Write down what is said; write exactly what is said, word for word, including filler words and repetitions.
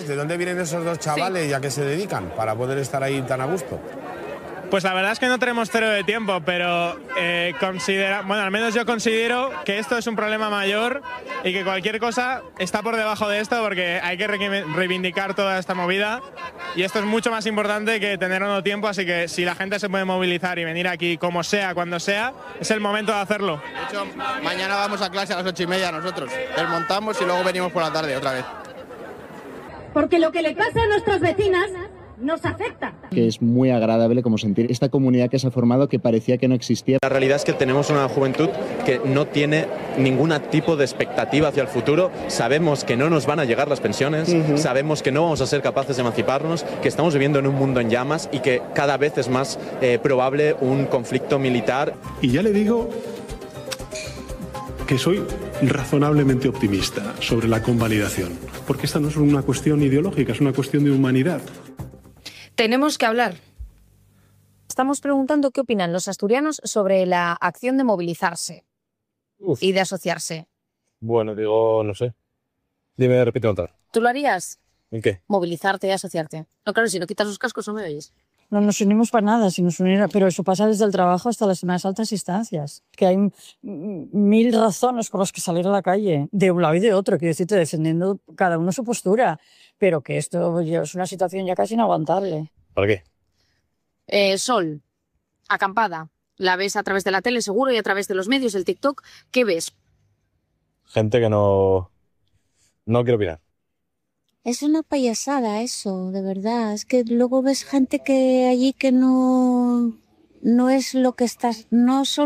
contáis? ¿De dónde vienen esos dos chavales y a qué se dedican para poder estar ahí tan a gusto? Pues la verdad es que no tenemos cero de tiempo, pero eh, considera, bueno, al menos yo considero que esto es un problema mayor y que cualquier cosa está por debajo de esto porque hay que re reivindicar toda esta movida y esto es mucho más importante que tener o no tiempo, así que si la gente se puede movilizar y venir aquí como sea, cuando sea, es el momento de hacerlo. De hecho, mañana vamos a clase a las ocho y media nosotros, desmontamos y luego venimos por la tarde otra vez. Porque lo que le pasa a nuestras vecinas nos afecta. Que es muy agradable como sentir esta comunidad que se ha formado que parecía que no existía. La realidad es que tenemos una juventud que no tiene ningún tipo de expectativa hacia el futuro. Sabemos que no nos van a llegar las pensiones, uh-huh. Sabemos que no vamos a ser capaces de emanciparnos, que estamos viviendo en un mundo en llamas y que cada vez es más eh, probable un conflicto militar. Y ya le digo que soy razonablemente optimista sobre la convalidación, porque esta no es una cuestión ideológica, es una cuestión de humanidad. Tenemos que hablar. Estamos preguntando qué opinan los asturianos sobre la acción de movilizarse Uf. y de asociarse. Bueno, digo, no sé. Dime, repite otra. ¿Tú lo harías? ¿En qué? Movilizarte y asociarte. No, claro, si no quitas los cascos no me oyes. No nos unimos para nada, si nos uniera, pero eso pasa desde el trabajo hasta las más altas instancias. Que hay mil razones por las que salir a la calle, de un lado y de otro, quiero decirte, defendiendo cada uno su postura, pero que esto es una situación ya casi inaguantable. ¿Para qué? Eh, Sol, acampada, la ves a través de la tele seguro y a través de los medios, el TikTok, ¿qué ves? Gente que no... no quiero opinar. Es una payasada eso, de verdad. Es que luego ves gente que allí que no, no es lo que estás, no son